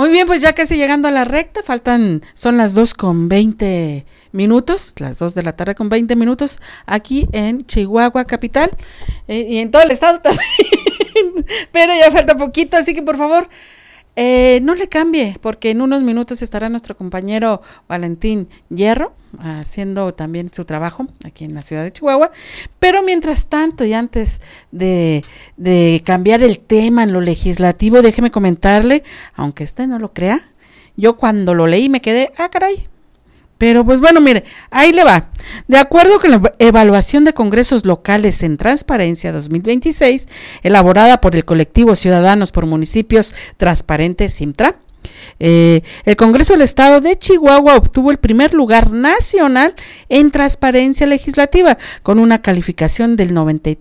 Muy bien, pues ya casi llegando a la recta, son las 2:20, las 2 de la tarde con 20 minutos, aquí en Chihuahua capital, y en todo el estado también, pero ya falta poquito, así que por favor, no le cambie, porque en unos minutos estará nuestro compañero Valentín Hierro, haciendo también su trabajo aquí en la ciudad de Chihuahua, pero mientras tanto y antes de cambiar el tema en lo legislativo, déjeme comentarle, aunque usted no lo crea, yo cuando lo leí me quedé, caray, pero pues bueno, mire, ahí le va. De acuerdo con la evaluación de congresos locales en Transparencia 2026, elaborada por el colectivo Ciudadanos por Municipios Transparentes, CIMTRA, el Congreso del Estado de Chihuahua obtuvo el primer lugar nacional en transparencia legislativa con una calificación del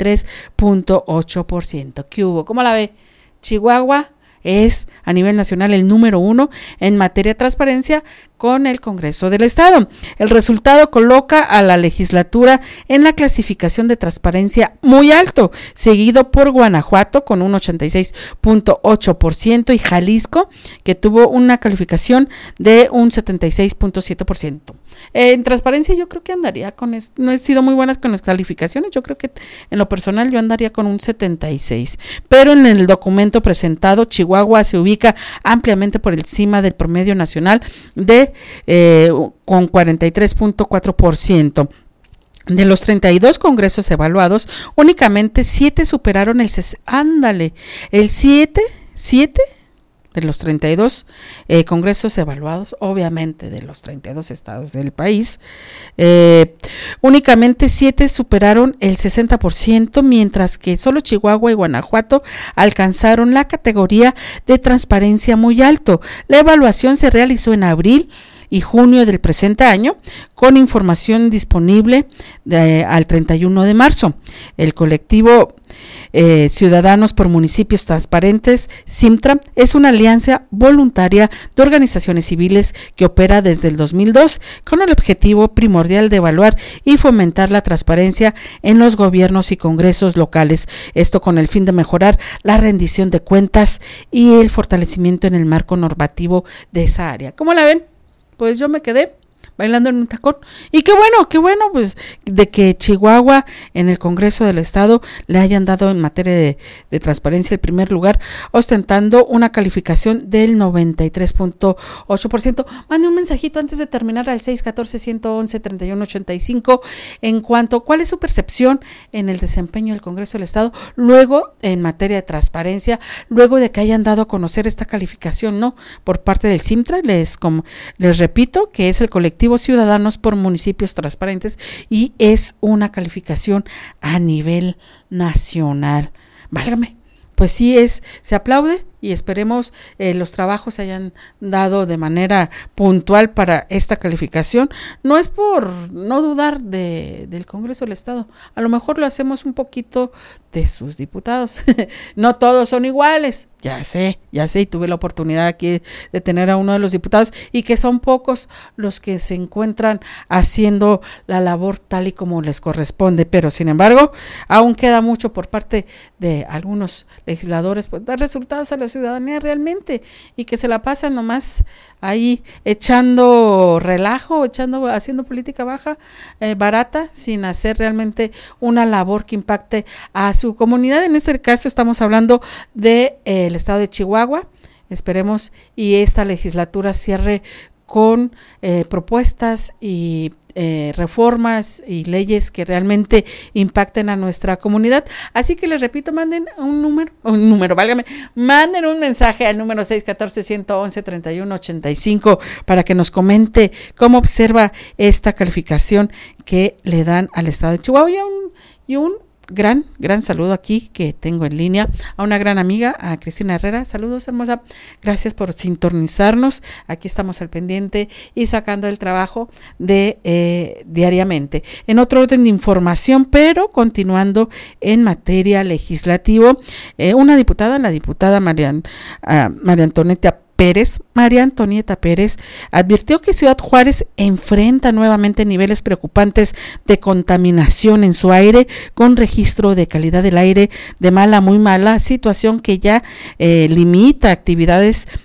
93.8%. ¿Qué hubo? ¿Cómo la ve? Chihuahua es a nivel nacional el número 1 en materia de transparencia con el Congreso del Estado. El resultado coloca a la legislatura en la clasificación de transparencia muy alto, seguido por Guanajuato con un 86.8% y Jalisco, que tuvo una calificación de un 76.7%. En transparencia yo creo que andaría con, no he sido muy buenas con las calificaciones, yo creo que en lo personal yo andaría con un 76, pero en el documento presentado Chihuahua se ubica ampliamente por encima del promedio nacional con 43.4%. De los 32 congresos evaluados, únicamente 7 superaron el 7 de los 32 congresos evaluados, obviamente de los 32 estados del país, únicamente 7 superaron el 60%, mientras que solo Chihuahua y Guanajuato alcanzaron la categoría de transparencia muy alto. La evaluación se realizó en abril y junio del presente año, con información disponible al 31 de marzo. El colectivo Ciudadanos por Municipios Transparentes, CIMTRA, es una alianza voluntaria de organizaciones civiles que opera desde el 2002 con el objetivo primordial de evaluar y fomentar la transparencia en los gobiernos y congresos locales, esto con el fin de mejorar la rendición de cuentas y el fortalecimiento en el marco normativo de esa área. ¿Cómo la ven? Pues yo me quedé bailando en un tacón, y qué bueno, pues de que Chihuahua en el Congreso del Estado le hayan dado en materia de transparencia el primer lugar, ostentando una calificación del 93.8%. Mande un mensajito antes de terminar al 614-111-3185 en cuanto cuál es su percepción en el desempeño del Congreso del Estado, luego en materia de transparencia, luego de que hayan dado a conocer esta calificación, ¿no? Por parte del CIMTRA, les repito que es el colectivo Ciudadanos por Municipios Transparentes y es una calificación a nivel nacional. Válgame, pues sí se aplaude y esperemos los trabajos se hayan dado de manera puntual para esta calificación. No es por no dudar del Congreso del Estado, a lo mejor lo hacemos un poquito de sus diputados, no todos son iguales, ya sé, y tuve la oportunidad aquí de tener a uno de los diputados y que son pocos los que se encuentran haciendo la labor tal y como les corresponde, pero sin embargo, aún queda mucho por parte de algunos legisladores, pues dar resultados a la ciudadanía realmente, y que se la pasan nomás ahí echando relajo, haciendo política barata, sin hacer realmente una labor que impacte a su comunidad. En este caso estamos hablando de el estado de Chihuahua. Esperemos y esta legislatura cierre con propuestas y reformas y leyes que realmente impacten a nuestra comunidad. Así que les repito, manden manden un mensaje al número 614-111-3185 para que nos comente cómo observa esta calificación que le dan al estado de Chihuahua, y un gran saludo aquí que tengo en línea a una gran amiga, a Cristina Herrera. Saludos, hermosa, gracias por sintonizarnos, aquí estamos al pendiente y sacando el trabajo de diariamente. En otro orden de información, pero continuando en materia legislativa, la diputada María Antonieta Pérez advirtió que Ciudad Juárez enfrenta nuevamente niveles preocupantes de contaminación en su aire, con registro de calidad del aire de mala a muy mala, situación que ya limita actividades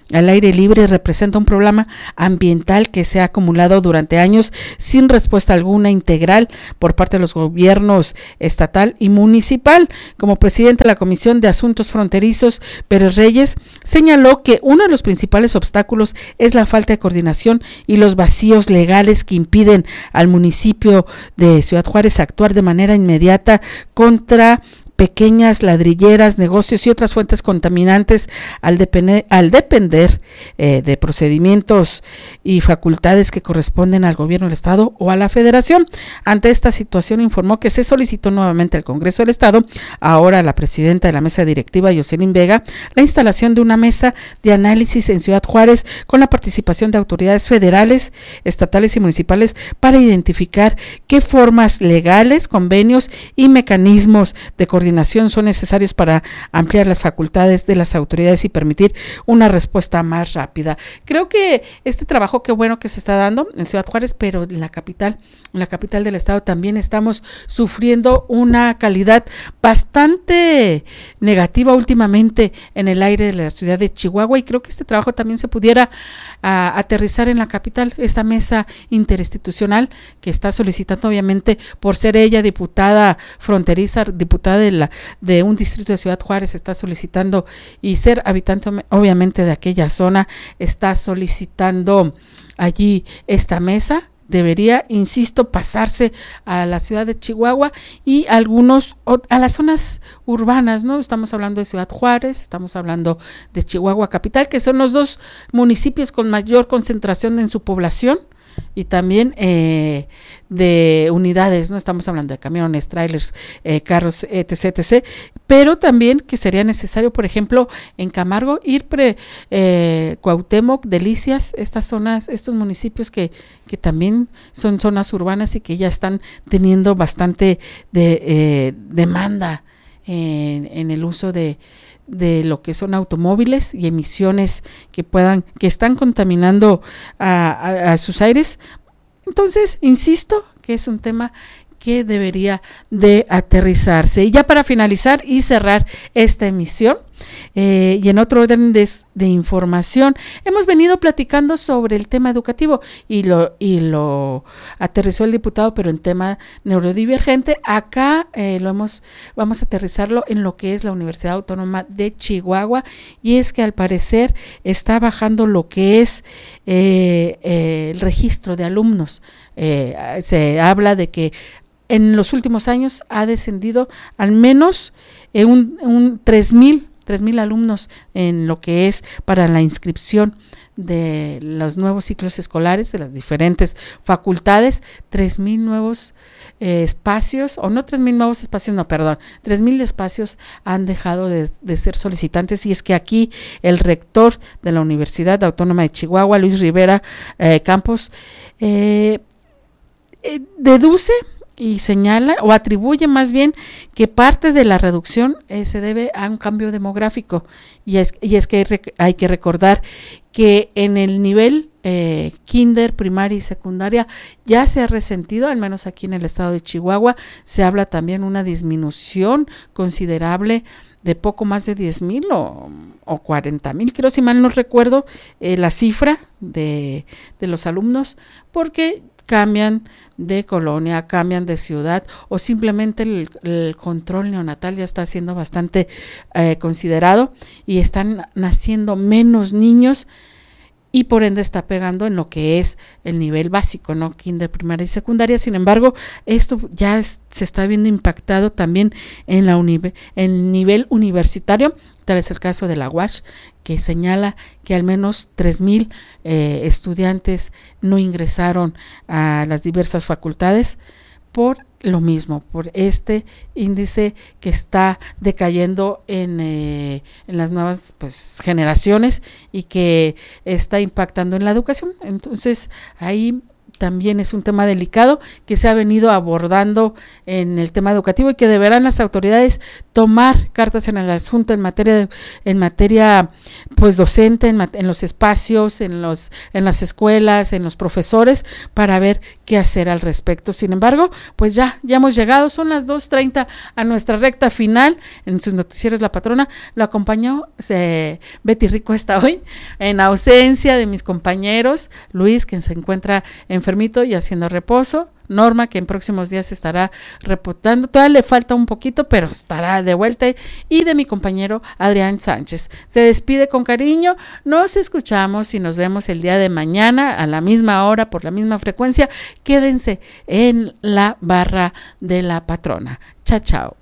al aire libre representa un problema ambiental que se ha acumulado durante años sin respuesta alguna integral por parte de los gobiernos estatal y municipal. Como presidente de la Comisión de Asuntos Fronterizos, Pérez Reyes señaló que uno de los principales obstáculos es la falta de coordinación y los vacíos legales que impiden al municipio de Ciudad Juárez actuar de manera inmediata contra pequeñas ladrilleras, negocios y otras fuentes contaminantes al depender de procedimientos y facultades que corresponden al gobierno del estado o a la federación. Ante esta situación informó que se solicitó nuevamente al Congreso del Estado, ahora a la presidenta de la mesa directiva, Jocelyn Vega, la instalación de una mesa de análisis en Ciudad Juárez con la participación de autoridades federales, estatales y municipales para identificar qué formas legales, convenios y mecanismos de coordinación son necesarios para ampliar las facultades de las autoridades y permitir una respuesta más rápida. Creo que este trabajo, qué bueno que se está dando en Ciudad Juárez, pero en la capital del estado también estamos sufriendo una calidad bastante negativa últimamente en el aire de la ciudad de Chihuahua, y creo que este trabajo también se pudiera aterrizar en la capital, esta mesa interinstitucional que está solicitando, obviamente por ser ella diputada fronteriza, diputada de un distrito de Ciudad Juárez, está solicitando, y ser habitante obviamente de aquella zona, está solicitando allí esta mesa. Debería, insisto, pasarse a la ciudad de Chihuahua y a las zonas urbanas, ¿no? Estamos hablando de Ciudad Juárez, estamos hablando de Chihuahua capital, que son los dos municipios con mayor concentración en su población, y también de unidades, no estamos hablando de camiones, trailers, carros, etc., pero también que sería necesario, por ejemplo, en Camargo, Cuauhtémoc, Delicias, estas zonas, estos municipios que también son zonas urbanas y que ya están teniendo bastante demanda en el uso de lo que son automóviles y emisiones que están contaminando a sus aires. Entonces, insisto que es un tema que debería de aterrizarse. Y ya para finalizar y cerrar esta emisión, y en otro orden de información, hemos venido platicando sobre el tema educativo y lo aterrizó el diputado, pero en tema neurodivergente. Acá vamos a aterrizarlo en lo que es la Universidad Autónoma de Chihuahua, y es que al parecer está bajando lo que es el registro de alumnos. Se habla de que en los últimos años ha descendido al menos un 3,000 alumnos en lo que es para la inscripción de los nuevos ciclos escolares de las diferentes facultades. 3,000 nuevos espacios, o no 3,000 nuevos espacios, no, perdón, 3,000 espacios han dejado de ser solicitantes, y es que aquí el rector de la Universidad Autónoma de Chihuahua, Luis Rivera Campos, deduce y señala o atribuye más bien que parte de la reducción se debe a un cambio demográfico, y es que hay que recordar que en el nivel kinder, primaria y secundaria ya se ha resentido, al menos aquí en el estado de Chihuahua se habla también una disminución considerable de poco más de 10,000 o 40,000, creo, si mal no recuerdo la cifra de los alumnos, porque cambian de colonia, cambian de ciudad, o simplemente el control neonatal ya está siendo bastante considerado, y están naciendo menos niños, y por ende está pegando en lo que es el nivel básico, ¿no? Kinder, primaria y secundaria. Sin embargo, esto ya se está viendo impactado también en el nivel universitario. Tal es el caso de la UASH, que señala que al menos 3,000 estudiantes no ingresaron a las diversas facultades por lo mismo, por este índice que está decayendo en las nuevas generaciones, y que está impactando en la educación. Entonces ahí también es un tema delicado que se ha venido abordando en el tema educativo, y que deberán las autoridades tomar cartas en el asunto en materia pues docente, en los espacios, en las escuelas, en los profesores, para ver qué hacer al respecto. Sin embargo, pues ya hemos llegado, son las 2:30 a nuestra recta final. En sus noticieros La Patrona lo acompañó Betty Rico hasta hoy, en ausencia de mis compañeros, Luis, quien se encuentra enfermito y haciendo reposo, Norma, que en próximos días estará reportando, todavía le falta un poquito, pero estará de vuelta, y de mi compañero Adrián Sánchez. Se despide con cariño, nos escuchamos y nos vemos el día de mañana a la misma hora, por la misma frecuencia. Quédense en la barra de La Patrona. Chao, chao.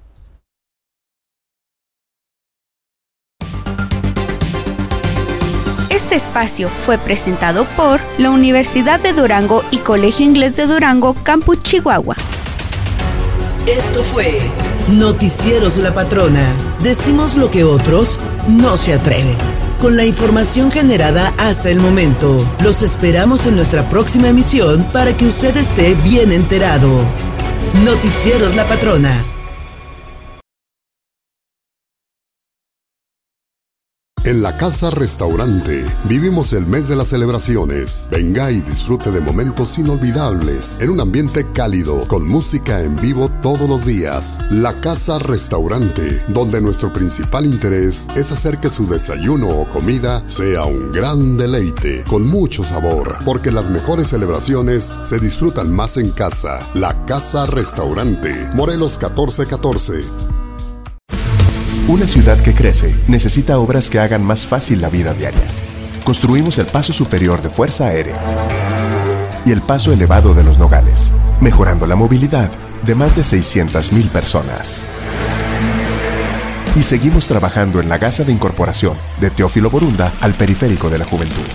Este espacio fue presentado por la Universidad de Durango y Colegio Inglés de Durango, Campus Chihuahua. Esto fue Noticieros La Patrona. Decimos lo que otros no se atreven. Con la información generada hasta el momento, los esperamos en nuestra próxima emisión para que usted esté bien enterado. Noticieros La Patrona. En la Casa Restaurante vivimos el mes de las celebraciones. Venga y disfrute de momentos inolvidables en un ambiente cálido con música en vivo todos los días. La Casa Restaurante, donde nuestro principal interés es hacer que su desayuno o comida sea un gran deleite con mucho sabor, porque las mejores celebraciones se disfrutan más en casa. La Casa Restaurante, Morelos 1414. Una ciudad que crece necesita obras que hagan más fácil la vida diaria. Construimos el paso superior de Fuerza Aérea y el paso elevado de Los Nogales, mejorando la movilidad de más de 600,000 personas. Y seguimos trabajando en la gasa de incorporación de Teófilo Borunda al periférico de la juventud.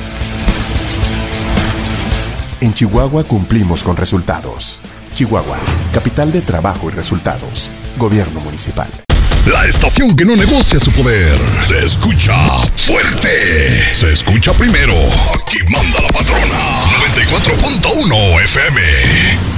En Chihuahua cumplimos con resultados. Chihuahua, capital de trabajo y resultados. Gobierno municipal. La estación que no negocia su poder. Se escucha fuerte. Se escucha primero. Aquí manda La Patrona. 94.1 FM.